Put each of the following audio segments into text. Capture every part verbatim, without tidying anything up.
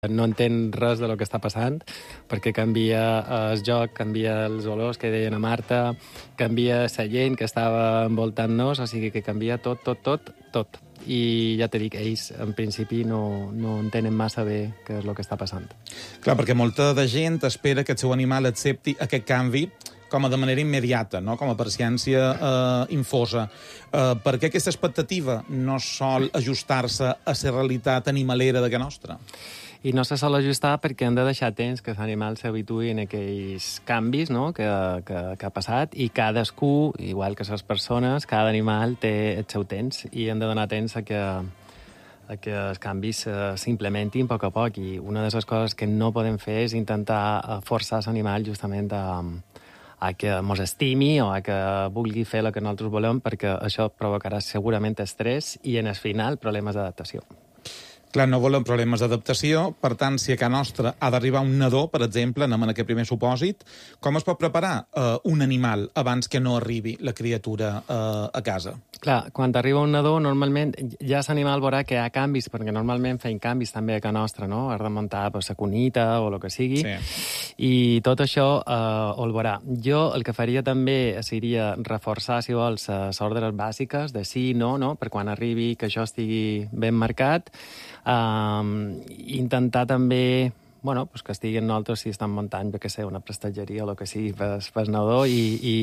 no entén res de lo que està passant, perquè canvia el joc, canvia els olors que deien a Marta, canvia la gent que estava envoltant-nos, o sigui que canvia tot, tot, tot, tot. I ja t'he dit, ells en principi no, no entenen massa bé què és el que està passant. Clar, perquè molta de gent espera que el seu animal accepti aquest canvi com a de manera immediata, no? Com a per ciència eh, infosa. Eh, per què aquesta expectativa no sol ajustar-se a la realitat animalera de que nostra? I no se sol ajustar perquè hem de deixar temps que l'animal s'habituï en aquells canvis, no? que, que, que ha passat, i cadascú, igual que les persones, cada animal té el seu temps i hem de donar temps a que, a que els canvis uh, s'implementin a poc a poc. I una de les coses que no podem fer és intentar forçar l'animal justament a, a que mos estimi o a que vulgui fer el que nosaltres volem, perquè això provocarà segurament estrès i, en el final, problemes d'adaptació. Clar, no volem problemes d'adaptació, per tant, si a casa nostra ha d'arribar un nadó, per exemple, anem en aquest primer supòsit, com es pot preparar eh, un animal abans que no arribi la criatura eh, a casa? Clar, quan arriba un nadó, normalment ja l'animal veurà que hi ha canvis, perquè normalment feim canvis també a casa nostra, no? Has de muntar pues, la cunita o el que sigui, sí. I tot això eh, ho el veurà. Jo el que faria també seria reforçar, si vols, les ordres bàsiques de sí, no, no, per quan arribi que això estigui ben marcat. Um, intentar també bueno, pues que estiguin nosaltres si estan muntant, jo què sé, una prestatgeria o el que sigui per, per nadó i, i,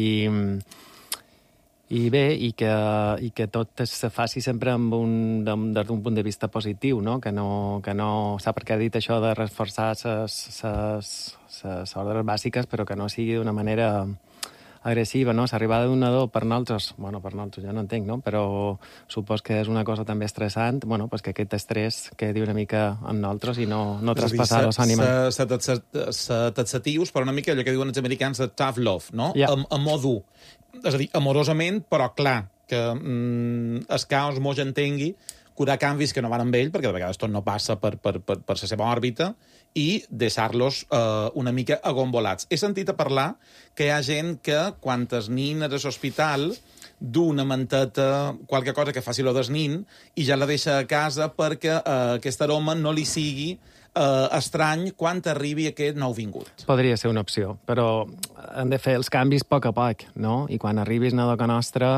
i bé, i que, i que tot se faci sempre amb un, des d'un punt de vista positiu, no? Que no, que no sap per què ha dit això de reforçar les ordres bàsiques, però que no sigui d'una manera agressiva, no? L'arribada d'un nadó per nosaltres, bueno, per nosaltres ja no entenc, no? Però supos que és una cosa també estressant, bueno, pues que aquest estrès quedi una mica amb nosaltres i no, no traspassar els animals. Se taxatius, però una mica allò que diuen els americans de tough love, no? Yeah. A, a modo, és a dir, amorosament, però clar, que mm, el caos mos entengui, curar canvis que no van amb ell, perquè de vegades tot no passa per, per, per, per la seva òrbita, i deixar-los eh, una mica agombolats. He sentit a parlar que hi ha gent que, quan es nin a l'hospital, du una manteta, qualque cosa que faci lo del nin, i ja la deixa a casa perquè eh, aquest aroma no li sigui eh, estrany quan arribi aquest nou vingut. Podria ser una opció, però hem de fer els canvis a poc a poc, no? I quan arribis a casa nostra,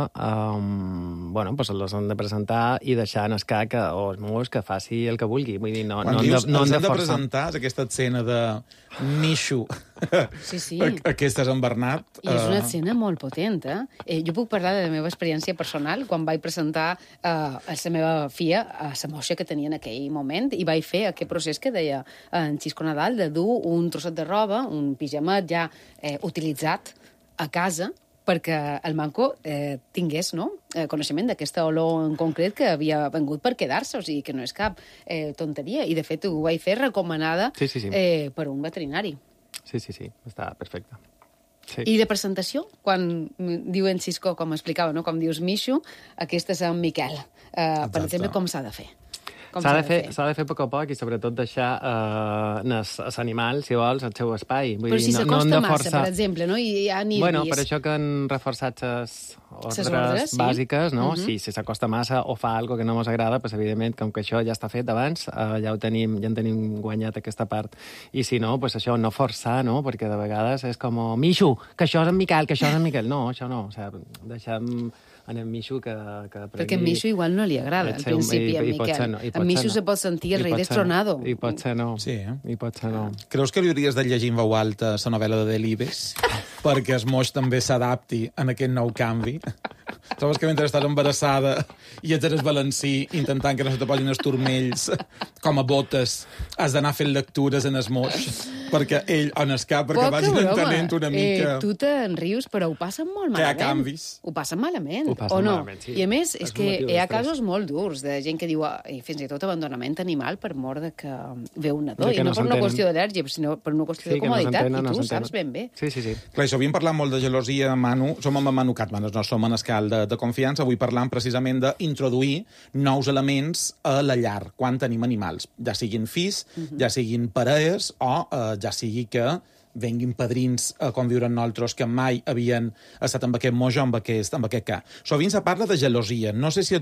um, bueno, pues els hem de presentar i deixar en el ca que, o els meus que faci el que vulgui. Vull dir, no, quan no, dius, no, no els hem hem de, de presentar aquesta escena de Mishu, sí, sí. aquesta és en Bernat. I és una escena molt potent, eh? eh? Jo puc parlar de la meva experiència personal quan vaig presentar eh, a la meva filla a la moixa que tenia en aquell moment i vaig fer aquest procés que deia en Xisco Nadal de dur un trosset de roba, un pijamet ja eh, utilitzat a casa perquè el manco eh, tingués no? eh, coneixement d'aquesta olor en concret que havia vengut per quedar-se, o sigui que no és cap eh, tonteria. I, de fet, ho vaig fer recomanada sí, sí, sí. Eh, per un veterinari. Sí, sí, sí, està perfecte. Sí. I de presentació, quan diu en Xisco, com explicava, no? Com dius Mishu, aquest és en Miquel. Eh, per exemple, com s'ha de fer? S'ha de, fer, de fer a poc a poc i sobretot deixar uh, l'animal, si vols, al seu espai. Vull però dir, si no, s'acosta no massa, forçar... per exemple, no? I hi ha nervis. Bueno, per això que han reforçat les ordres, ordres sí? bàsiques, no? Uh -huh. Sí, si s'acosta massa o fa alguna que no ens agrada, pues, evidentment, com que això ja està fet abans, uh, ja ho tenim, ja en tenim guanyat aquesta part. I si no, pues això, no forçar, no? Perquè de vegades és com, Mishu, que això és en Miquel, que això és en Miquel. No, això no. O sigui, deixem en en Mishu que, que pregui... Perquè a Mishu igual no li agrada, al principi, a Miquel. A Mishu se pot sentir el rei destronado. I pot ser no. Sí, eh? I pot ser no. Creus que li hauries de llegir en veu alta la novel·la de Delibes perquè el moix també s'adapti en aquest nou canvi? Trobes que mentre estàs embarassada i ets el balancí intentant que no se te posin els turmells com a botes, has d'anar fent lectures en el moix perquè ell, on es cap, perquè vagin entenent una mica... Eh, tu te'n rius, però ho passen molt malament. Que hi ha canvis. Ho passen malament, ho passen o no? Malament, sí. I a més, és, és que hi ha casos estrès. molt durs de gent que diu, i fins i tot abandonament animal per mort de que ve un nadó. I no, no per una qüestió d'al·lèrgia, sinó per una qüestió sí, de comoditat, no i tu no ho saps ben bé. Sí, sí, sí. Clar, això havíem parlat molt de gelosia, Manu. Som amb Manu Catmanes, no som en escal de, de confiança. Avui parlant precisament d'introduir nous elements a la llar, quan tenim animals. Ja siguin fills, uh -huh. ja siguin parelles, o eh, ja sigui que venguin padrins a conviure amb nosaltres que mai havien estat amb aquest mojo, amb aquest, amb aquest ca. Sovint se parla de gelosia. No sé si a tu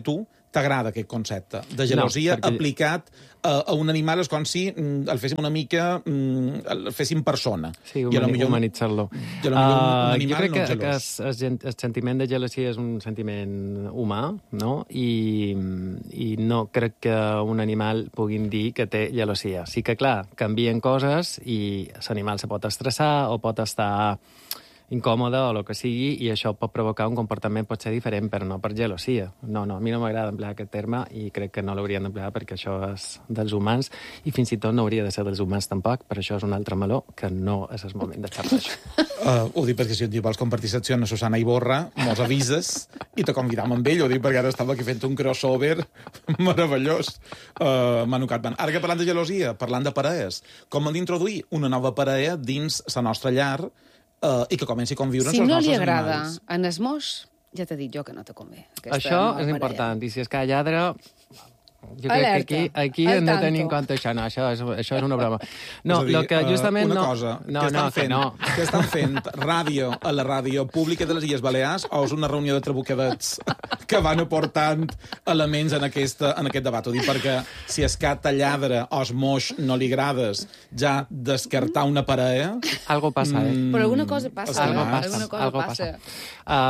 t'agrada aquest concepte de gelosia no, perquè... aplicat a, a un animal, és com si mm, el féssim una mica, mm, el féssim persona. Sí, humani humanitzar-lo. I a lo millor uh, un animal jo crec no que, gelós. que es, es, el sentiment de gelosia és un sentiment humà, no? I, i no crec que un animal puguin dir que té gelosia. Sí que, clar, canvien coses i l'animal se pot estressar o pot estar incòmode o el que sigui, i això pot provocar un comportament potser diferent, però no per gelosia. No, no, a mi no m'agrada emplear aquest terme i crec que no l'haurien d'emplear perquè això és dels humans i fins i tot no hauria de ser dels humans tampoc, però això és un altre meló que no és el moment de xerrar d'això. Uh, ho dic perquè si un dia vols compartir secció amb Susana Iborra, mos avises i te convidam amb ell. Ho dic perquè ara estava aquí fent un crossover meravellós. Uh, Manu Catman. Ara que parlant de gelosia, parlant de parelles, com hem d'introduir una nova parella dins la nostra llar Uh, i que comenci a conviure si amb els no nostres li agrada animals. en es moix, ja t'he dit jo que no te convé. Això és parella. important, i si és que lladra... Jo crec Alerta. que aquí, aquí hem de tenir en compte això. No, això és, això és una broma. No, és a dir, el que justament... uh, una no, cosa, no, que, estan no, fent, que no. que estan fent ràdio a la ràdio pública de les Illes Balears o és una reunió de trabucadets que van aportant elements en, aquesta, en aquest debat? Ho dic perquè si es cata lladra o es moix no li agrades, ja descartar una parella... Algo passa, eh? Però alguna cosa passa. Algo eh? passa, alguna cosa algo passa. passa.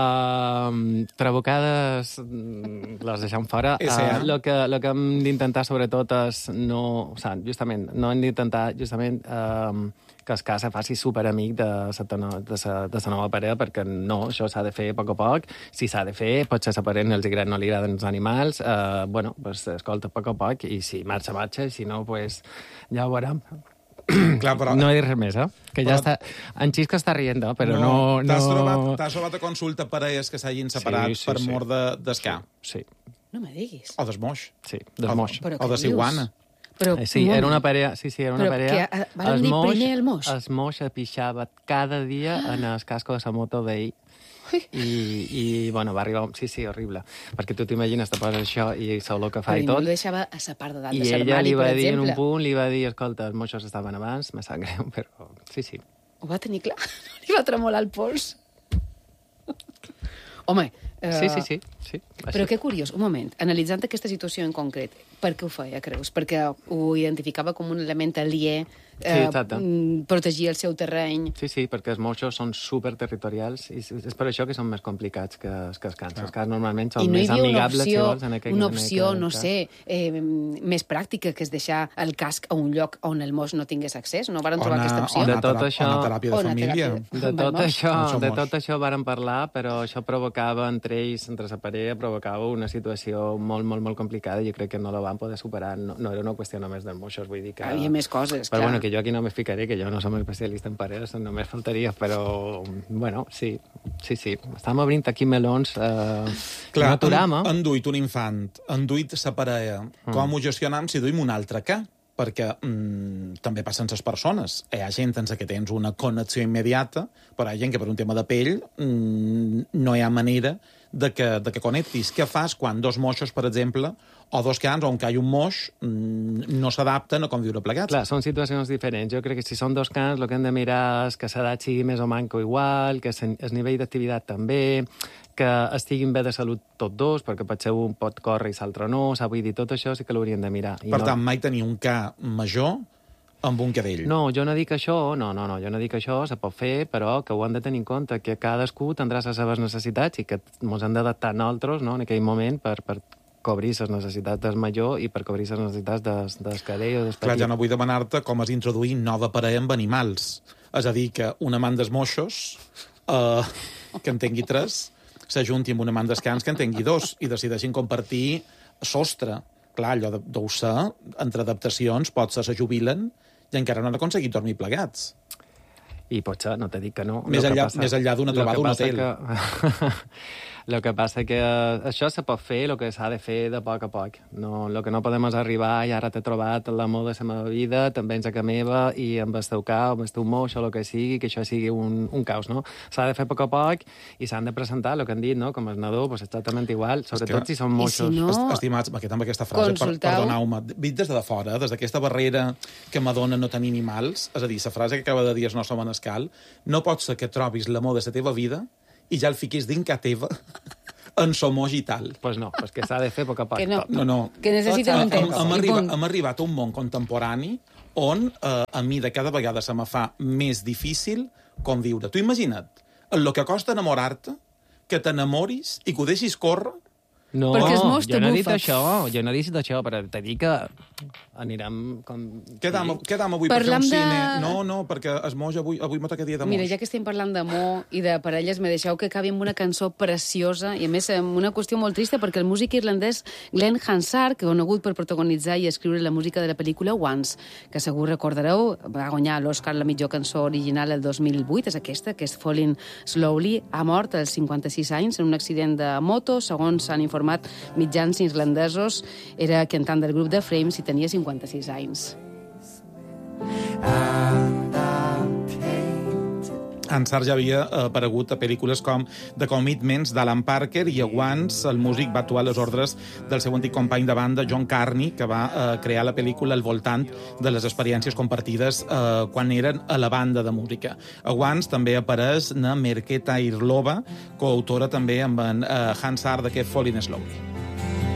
Uh, trabucades mm, les deixem fora. S A. Uh, lo, que, lo que hem d'intentar, sobretot, és no... O sigui, justament, no hem d'intentar, justament, uh, que el cas se faci superamic de la de sa, de sa nova parella, perquè no, això s'ha de fer a poc a poc. Si s'ha de fer, potser a la parella no els agrada, no li agraden els animals, uh, bueno, pues, escolta, a poc a poc, i si marxa, marxa, i si no, pues, ja ho veurem. Clar, però... No he dit res més, eh? Que ja Però... està... En Xisca està rient, eh? Però no... no... T'has trobat, t'has trobat a consulta parelles que s'hagin separat Sí, sí, per sí. mort de, d'escar? Sí, No me diguis. O d'esmoix? sí, desmoix. Però O què de ciguana? Però, Eh, sí, un era una moment. parella... Sí, sí, era una Però parella... que, eh, varen dir primer el moix? El moix es pixava cada dia en el casco de la moto d'ell. I, i, bueno, va arribar... Sí, sí, horrible. Perquè tu t'imagines, te poses això i sou el que fa Però i ningú tot. el deixava a la part de dalt I de ella l'armari, li va per dir en un exemple. punt, li va dir, escolta, els moixos estaven abans, me sap greu, però... Sí, sí. Ho va tenir clar. Li va tremolar el pols. Home... Eh, Sí, sí, sí. sí Però que curiós, un moment, analitzant aquesta situació en concret, per què ho feia, creus? Perquè ho identificava com un element aliè, Sí, eh, exacte. mm, protegia el seu terreny... Sí, sí, perquè els moixos són superterritorials i és per això que són més complicats que, que els cans. Els cans normalment són I no hi més havia una amigables, si opció, vols, en aquest, una en opció aquest no cas. sé, eh, més pràctica, que és deixar el casc a un lloc on el moix no tingués accés? No varen trobar Ona- aquesta opció? De ona tot terà- això- ona teràpia de Ona família. teràpia De amb el tot, moix. això, Amb el de moix. tot això varen parlar, però això provocava entre ells, entre la parella, provocava una situació molt, molt, molt complicada i jo crec que no la van poder superar. No, no era una qüestió només dels moixos, vull dir que... Hi havia més coses, Però clar. bueno, que jo aquí no m'explicaré, que jo no som especialista en parelles, només faltaria, però, bueno, sí, sí, sí. Estem obrint aquí melons, eh, Clar, no aturam, han, eh? han duit un infant, han duit sa parella. Mm. Com ho gestionam si duim un altre que? Perquè mm, també passen les persones. Hi ha gent en què tens una connexió immediata, però hi ha gent que per un tema de pell mm, no hi ha manera de que, de que connectis. Què fas quan dos moixos, per exemple, o dos cans, on hi ha un moix, mm, no s'adapten a conviure plegats? Clar, són situacions diferents. Jo crec que si són dos cans, el que hem de mirar és que l'edat sigui més o manco igual, que el nivell d'activitat també, que estiguin bé de salut tots dos, perquè potser un pot córrer i l'altre no, s'ha vull dir, tot això sí que l'haurien de mirar. I Per no... tant, mai tenir un ca major amb un cadell. No, jo no dic això, no, no, no, jo no dic això, se pot fer, però que ho han de tenir en compte, que cadascú tindrà les seves necessitats i que ens hem d'adaptar nosaltres, no?, en aquell moment per, per cobrir les necessitats del major i per cobrir les necessitats des, del cadell o del petit. Clar, ja no vull demanar-te com has introduït nova parella amb animals. És a dir, que un amant dels moixos, eh, que en tingui tres, s'ajunti amb un amant dels cans que en tingui dos i decideixin compartir sostre. Clar, allò de- deu ser, entre adaptacions, potser se jubilen i encara no han aconseguit dormir plegats. I potser, no t'he dit que no. Més Lo que enllà- passa- més enllà d'una lo que trobada a un passa hotel. Que... El que passa que això se pot fer, el que s'ha de fer de poc a poc. No, el que no podem és arribar i ara t'he trobat l'amor de la meva vida, també ets a ca meva, i amb el teu cap, amb el teu moix, o el que sigui, que això sigui un, un caos, no? S'ha de fer a poc a poc i s'han de presentar, el que han dit, no? Com el nadó, pues exactament igual, sobretot que- si són I moixos. si no- Est- Estimats, aquest, amb aquesta frase, per, Consultau. perdoneu-me, vist des de fora, des d'aquesta barrera que m'adona no tenir animals, és a dir, la frase que acaba de dir el nostre Manescal, no pot ser que trobis l'amor de la teva vida i ja el fiquis dins ca teva en Somos i tal. Pues no, pues que s'ha de fer a poc a poc. Que no. No, no. Que necessiten un temps. Hem, I arribat, punt. hem arribat a un món contemporani on eh, a mi de cada vegada se me fa més difícil conviure. Tu imagina't, el que costa enamorar-te, que t'enamoris i que ho deixis córrer. No, Perquè és most jo no he dit bufa. això, jo no he dit això, però t'he dit que anirem com... Quedam, Sí. quedam avui Parlem per fer un de- cine. No, no, perquè es moix avui, avui m'ho toca dia de moix. Mira, ja que estem parlant d'amor i de parelles, me deixeu que acabi amb una cançó preciosa i, a més, amb una qüestió molt trista, perquè el músic irlandès Glenn Hansard, conegut per protagonitzar i escriure la música de la pel·lícula Once, que segur recordareu, va guanyar l'Oscar la millor cançó original el dos mil vuit, és aquesta, que és Falling Slowly, ha mort als cinquanta-sis anys en un accident de moto, segons s'han informat mitjans irlandesos, era cantant del grup de Frames i tenia cinquanta-sis anys. Hansard ja havia aparegut a pel·lícules com The Commitments d'Alan Parker i a Once el músic va actuar a les ordres del seu antic company de banda, John Carney, que va eh, crear la pel·lícula al voltant de les experiències compartides eh, quan eren a la banda de música. A Once també apareix na Merketa Irlova, coautora també amb en eh, Hansard d'aquest Falling Slowly.